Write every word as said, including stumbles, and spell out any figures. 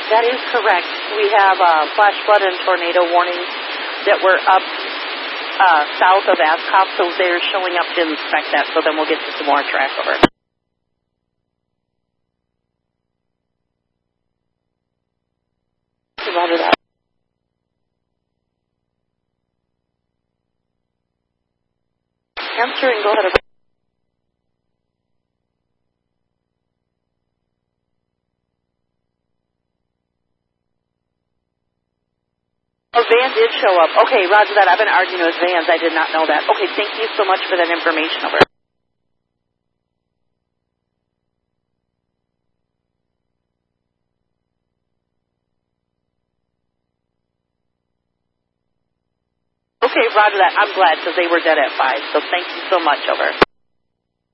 That is correct. We have uh, flash flood and tornado warnings that were up uh, south of Ascot, so they're showing up to inspect that, so then we'll get you some more track over. Roger that. Answer and go ahead. A van did show up. Okay, roger that. I've been arguing with vans. I did not know that. Okay, thank you so much for that information over. Okay, roger that. I'm glad because they were dead at five. So thank you so much over.